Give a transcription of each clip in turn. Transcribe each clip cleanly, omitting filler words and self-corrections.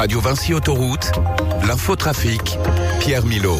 Radio Vinci Autoroute, l'infotrafic, Pierre Milot.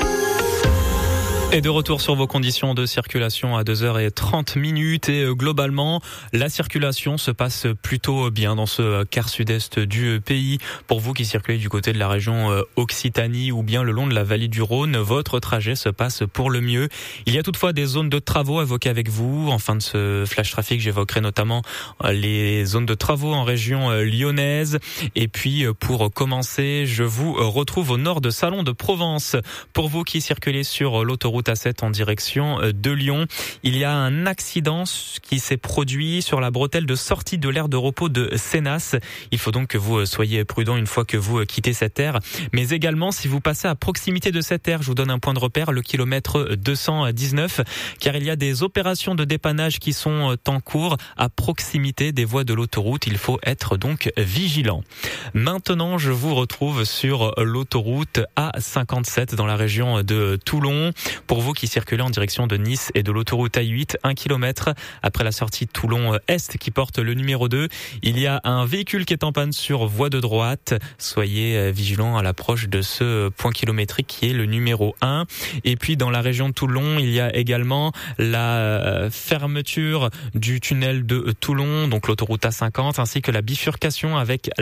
Et de retour sur vos conditions de circulation à 2h30 et globalement, la circulation se passe plutôt bien dans ce quart sud-est du pays. Pour vous qui circulez du côté de la région Occitanie ou bien le long de la vallée du Rhône, votre trajet se passe pour le mieux. Il y a toutefois des zones de travaux à évoquer avec vous. En fin de ce flash trafic, j'évoquerai notamment les zones de travaux en région lyonnaise. Et puis pour commencer, je vous retrouve au nord de Salon de Provence. Pour vous qui circulez sur l'autoroute A7 en direction de Lyon, il y a un accident qui s'est produit sur la bretelle de sortie de l'aire de repos de Sénas. Il faut donc que vous soyez prudent une fois que vous quittez cette aire. Mais également, si vous passez à proximité de cette aire, je vous donne un point de repère, le kilomètre 219, car il y a des opérations de dépannage qui sont en cours à proximité des voies de l'autoroute. Il faut être donc vigilant. Maintenant, je vous retrouve sur l'autoroute A57 dans la région de Toulon. Pour vous qui circulez en direction de Nice et de l'autoroute A8, 1 km après la sortie Toulon-Est qui porte le numéro 2, il y a un véhicule qui est en panne sur voie de droite. Soyez vigilants à l'approche de ce point kilométrique qui est le numéro 1. Et puis dans la région de Toulon, il y a également la fermeture du tunnel de Toulon, donc l'autoroute A50, ainsi que la bifurcation avec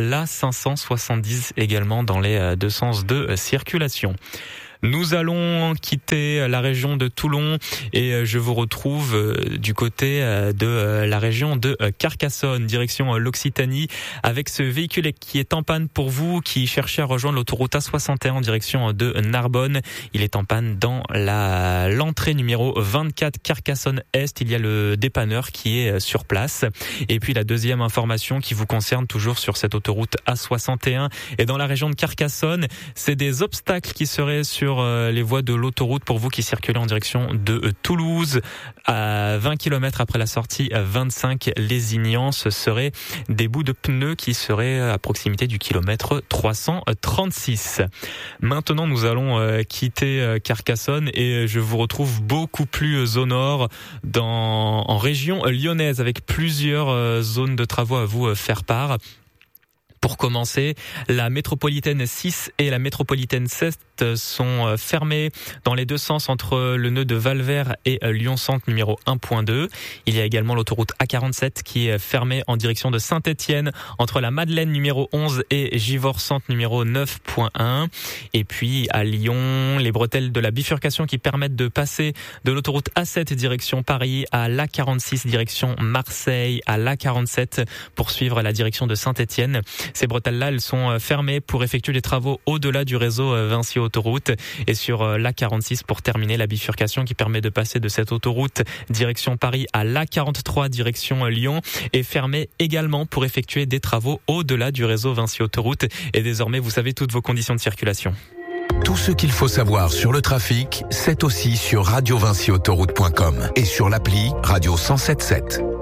l'A570 également dans les deux sens de circulation. Nous allons quitter la région de Toulon et je vous retrouve du côté de la région de Carcassonne, direction l'Occitanie, avec ce véhicule qui est en panne pour vous, qui cherchez à rejoindre l'autoroute A61 en direction de Narbonne. Il est en panne dans l'entrée numéro 24 Carcassonne-Est. Il y a le dépanneur qui est sur place. Et puis la deuxième information qui vous concerne toujours sur cette autoroute A61 et dans la région de Carcassonne, c'est des obstacles qui seraient sur les voies de l'autoroute pour vous qui circulez en direction de Toulouse. À 20 km après la sortie 25 Lézignan, ce seraient des bouts de pneus qui seraient à proximité du kilomètre 336. Maintenant, nous allons quitter Carcassonne et je vous retrouve beaucoup plus au nord en région lyonnaise avec plusieurs zones de travaux à vous faire part. Pour commencer, la métropolitaine 6 et la métropolitaine 7 sont fermées dans les deux sens entre le nœud de Valvert et Lyon-Centre numéro 1.2. Il y a également l'autoroute A47 qui est fermée en direction de Saint-Étienne entre la Madeleine numéro 11 et Givors-Centre numéro 9.1. Et puis à Lyon, les bretelles de la bifurcation qui permettent de passer de l'autoroute A7 direction Paris à l'A46 direction Marseille, à l'A47 pour suivre la direction de Saint-Étienne. Ces bretelles-là, elles sont fermées pour effectuer les travaux au-delà du réseau Vinci Autoroute. Et sur l'A46, pour terminer, la bifurcation qui permet de passer de cette autoroute direction Paris à l'A43 direction Lyon est fermée également pour effectuer des travaux au-delà du réseau Vinci Autoroute. Et désormais, vous savez toutes vos conditions de circulation. Tout ce qu'il faut savoir sur le trafic, c'est aussi sur radiovinciautoroute.com et sur l'appli Radio 107.7.